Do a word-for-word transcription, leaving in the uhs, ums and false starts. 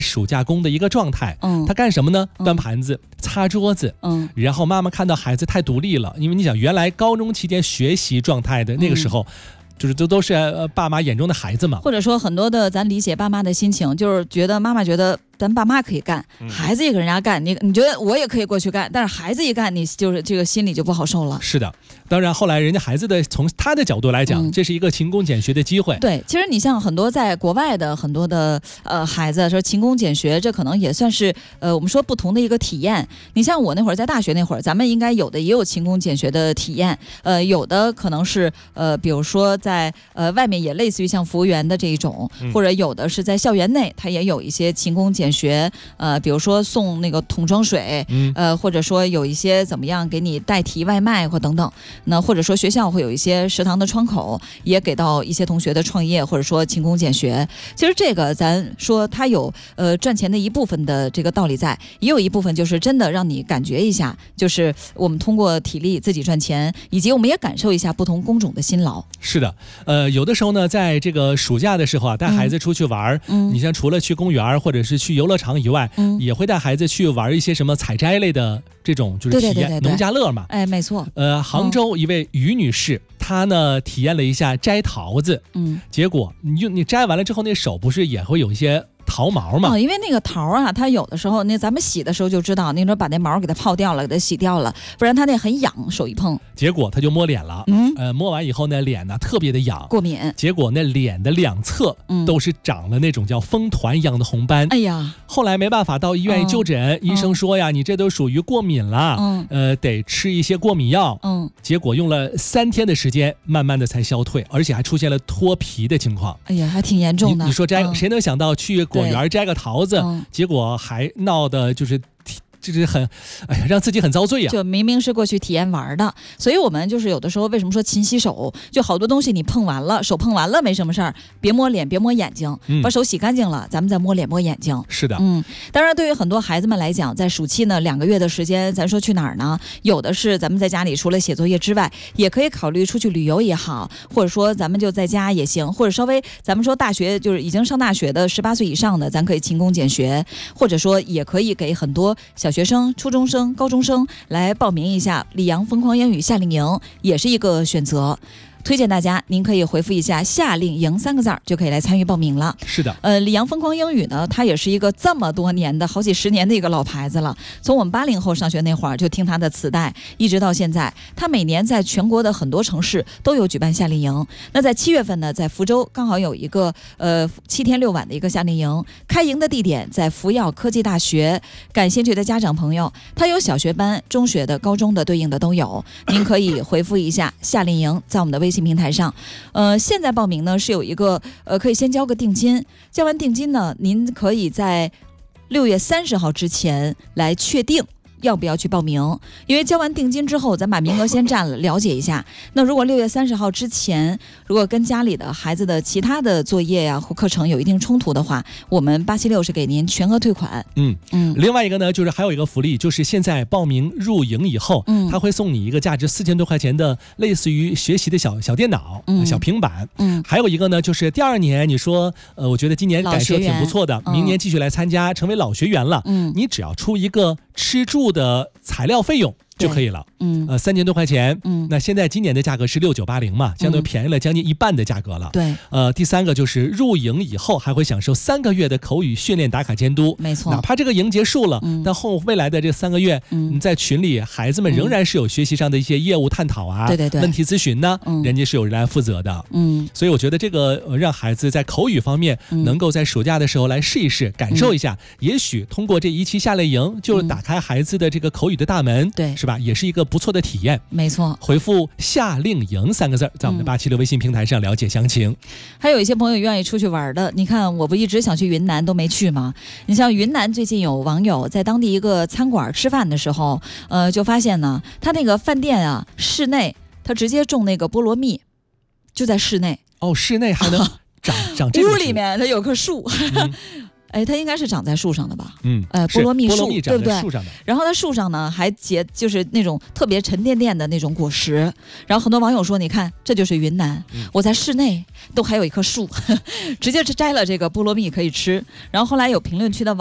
暑假工的一个状态。 嗯， 他干什么呢？端盘子、擦桌子。 嗯， 然后妈妈看到孩子太独立了，因为你想，原来高中期间学习状态的那个时候。嗯，就是这都是呃爸妈眼中的孩子嘛， 或者说很多的咱理解爸妈的心情，就是觉得妈妈觉得咱爸妈可以干， 嗯、 孩子也给人家干，你你觉得我也可以过去干，但是孩子一干，你就是这个心里就不好受了。 是的，当然后来人家孩子的从他的角度来讲，嗯、这是一个勤工俭学的机会。 对，其实你像很多在国外的很多的呃孩子说勤工俭学，这可能也算是呃我们说不同的一个体验。你像我那会儿在大学那会儿，咱们应该有的也有勤工俭学的体验，呃有的可能是呃比如说在呃外面也类似于像服务员的这一种， 嗯、 或者有的是在校园内，它也有一些勤工俭学，呃比如说送那个桶装水， 嗯、 呃或者说有一些怎么样给你代提外卖或等等。那或者说学校会有一些食堂的窗口，也给到一些同学的创业或者说勤工俭学。其实这个咱说它有呃赚钱的一部分的这个道理在，也有一部分就是真的让你感觉一下，就是我们通过体力自己赚钱，以及我们也感受一下不同工种的辛劳。 是的，呃，有的时候呢，在这个暑假的时候啊，带孩子出去玩， 嗯， 你像除了去公园或者是去游乐场以外，嗯，也会带孩子去玩一些什么采摘类的这种就是体验， 对对对对对， 农家乐嘛。 哎，没错。 呃，杭州一位于女士，嗯、她呢体验了一下摘桃子， 嗯， 结果你用你摘完了之后，那手不是也会有一些桃毛嘛？ 哦，因为那个桃啊，它有的时候那咱们洗的时候就知道，那时候把那毛给它泡掉了，给它洗掉了，不然它那很痒，手一碰。 结果他就摸脸了， 嗯， 呃，摸完以后呢，脸呢特别的痒， 过敏。 结果那脸的两侧都是长了那种叫风团一样的红斑。 哎呀， 后来没办法到医院一就诊， 嗯、 医生说呀，你这都属于过敏了， 嗯， 呃，得吃一些过敏药。 嗯， 结果用了三天的时间，慢慢的才消退，而且还出现了脱皮的情况。 哎呀，还挺严重的。 你, 你说摘、 嗯、 谁能想到去果园摘个桃子， 嗯、 结果还闹得就是。就是很，哎呀，让自己很遭罪呀、啊！ 就明明是过去体验玩的，所以我们就是有的时候为什么说勤洗手？就好多东西你碰完了，手碰完了没什么事儿，别摸脸，别摸眼睛， 嗯、 把手洗干净了，咱们再摸脸摸眼睛。 是的， 嗯，当然对于很多孩子们来讲，在暑期呢两个月的时间，咱说去哪儿呢？有的是咱们在家里除了写作业之外，也可以考虑出去旅游也好，或者说咱们就在家也行，或者稍微咱们说大学就是已经上大学的十八岁以上的，咱可以勤工俭学，或者说也可以给很多小学生、初中生、高中生来报名一下李阳疯狂英语夏令营，也是一个选择。推荐大家，您可以回复一下夏令营三个字儿，就可以来参与报名了。 是的， 呃，李阳疯狂英语呢，它也是一个这么多年的好几十年的一个老牌子了。从我们八零后上学那会儿就听他的磁带，一直到现在，他每年在全国的很多城市都有举办夏令营。那在七月份呢，在福州刚好有一个呃七天六晚的一个夏令营，开营的地点在福耀科技大学。感兴趣的家长朋友，它有小学班、中学的、高中的对应的都有，您可以回复一下夏令营，在我们的微微信平台上，呃，现在报名呢是有一个呃，可以先交个定金，交完定金呢，您可以在六月三十号之前来确定要不要去报名，因为交完定金之后，咱把名额先占了，了解一下。那如果六月三十号之前，如果跟家里的孩子的其他的作业呀、啊、或课程有一定冲突的话，我们八七六是给您全额退款。 嗯嗯。另外一个呢，就是还有一个福利，就是现在报名入营以后，嗯，他会送你一个价值四千多块钱的类似于学习的小小电脑、嗯、小平板。嗯。还有一个呢，就是第二年你说，呃，我觉得今年感受挺不错的，明年继续来参加，成为老学员了。嗯。你只要出一个吃住的材料费用就可以了，嗯，呃，三千多块钱，嗯，那现在今年的价格是六九八零嘛，相对便宜了将近一半的价格了， 对， 呃，第三个就是入营以后还会享受三个月的口语训练打卡监督， 没错， 哪怕这个营结束了，嗯，但后未来的这三个月，嗯，在群里孩子们仍然是有学习上的一些业务探讨啊， 对对对， 问题咨询呢，嗯，人家是有人来负责的，嗯，所以我觉得这个、呃、让孩子在口语方面能够在暑假的时候来试一试，感受一下，嗯、也许通过这一期夏令营就打开孩子的这个口语的大门，对，是吧？也是一个不错的体验， 没错。 回复夏令营三个字，在我们的八七六微信平台上了解详情。 还有一些朋友愿意出去玩的，你看我不一直想去云南都没去吗？你像云南最近有网友在当地一个餐馆吃饭的时候，呃，就发现呢，他那个饭店啊，室内他直接种那个菠萝蜜，就在室内。 哦，室内还能长长这个屋里面它有棵树。嗯哎，它应该是长在树上的吧？ 嗯， 呃，菠萝蜜树， 菠萝蜜对不对？ 树上的。 然后它树上呢还结就是那种特别沉甸甸的那种果实。然后很多网友说，你看这就是云南，嗯、我在室内都还有一棵树，直接摘了这个菠萝蜜可以吃。然后后来有评论区的网